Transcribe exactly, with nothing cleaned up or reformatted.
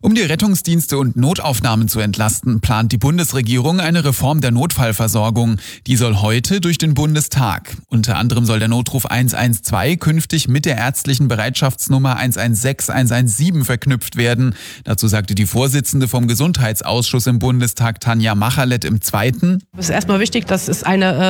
Um die Rettungsdienste und Notaufnahmen zu entlasten, plant die Bundesregierung eine Reform der Notfallversorgung. Die soll heute durch den Bundestag. Unter anderem soll der Notruf eins eins zwei künftig mit der ärztlichen Bereitschaftsnummer eins eins sechs eins eins sieben verknüpft werden. Dazu sagte die Vorsitzende vom Gesundheitsausschuss im Bundestag, Tanja Macherlet, im Zweiten: Es ist erstmal wichtig, dass es eine